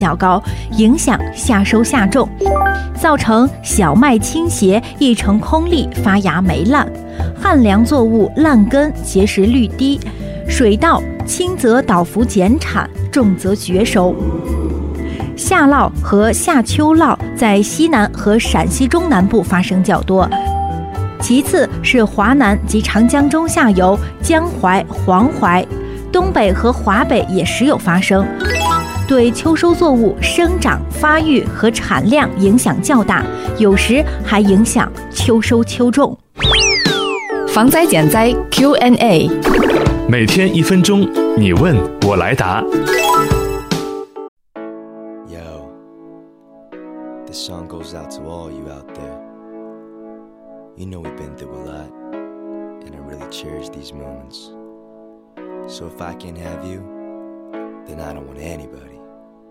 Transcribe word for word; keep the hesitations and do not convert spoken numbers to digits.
较高，影响夏收夏种，造成小麦倾斜，一成空粒，发芽霉烂。旱凉作物烂根，结实率低，水稻轻则倒伏减产，重则绝收。夏涝和夏秋涝在西南和陕西中南部发生较多，其次是华南及长江中下游、江淮、黄淮，东北和华北也时有发生，对秋收作物生长、发育和产量影响较大，有时还影响秋收秋种。 防灾减灾 Q and A， 每天一分钟，你问我来答。 This song goes out to all you out there. You know we've been through a lot, and I really cherish these moments. So if I can't have you, then I don't want anybody.